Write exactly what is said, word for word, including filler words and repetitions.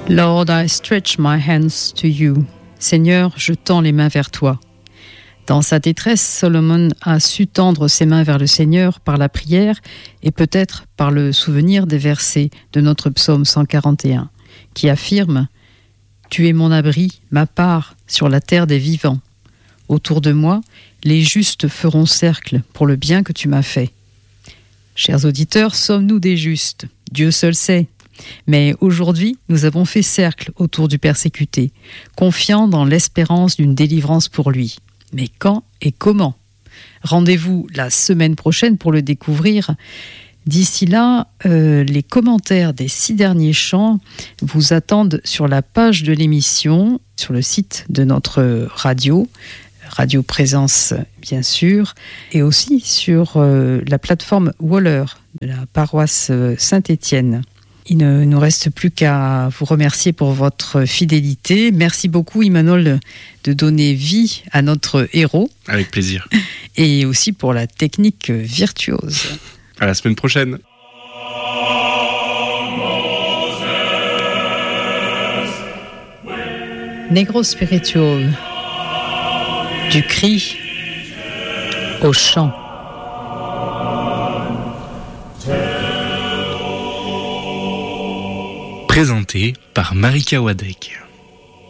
Lord, I stretch my hands to you. Seigneur, je tends les mains vers toi. Dans sa détresse, Solomon a su tendre ses mains vers le Seigneur par la prière et peut-être par le souvenir des versets de notre psaume cent quarante et un, qui affirme « Tu es mon abri, ma part, sur la terre des vivants. Autour de moi, les justes feront cercle pour le bien que tu m'as fait. » Chers auditeurs, sommes-nous des justes ? Dieu seul sait. Mais aujourd'hui, nous avons fait cercle autour du persécuté, confiant dans l'espérance d'une délivrance pour lui. Mais quand et comment ? Rendez-vous la semaine prochaine pour le découvrir. D'ici là, euh, les commentaires des six derniers chants vous attendent sur la page de l'émission, sur le site de notre radio, Radio Présence bien sûr, et aussi sur euh, la plateforme Waller de la paroisse Saint-Étienne. Il ne nous reste plus qu'à vous remercier pour votre fidélité. Merci beaucoup, Emmanuel, de donner vie à notre héros. Avec plaisir. Et aussi pour la technique virtuose. À la semaine prochaine. Negro Spiritual. Du cri au chant. Présenté par Marika Wadek.